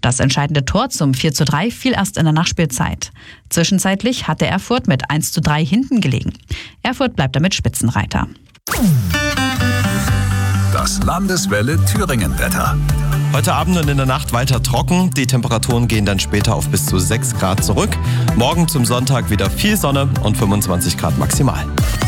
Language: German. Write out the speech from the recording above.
Das entscheidende Tor zum 4:3 fiel erst in der Nachspielzeit. Zwischenzeitlich hatte Erfurt mit 1:3 hinten gelegen. Erfurt bleibt damit Spitzenreiter. Das Landeswelle Thüringen-Wetter. Heute Abend und in der Nacht weiter trocken. Die Temperaturen gehen dann später auf bis zu 6 Grad zurück. Morgen zum Sonntag wieder viel Sonne und 25 Grad maximal.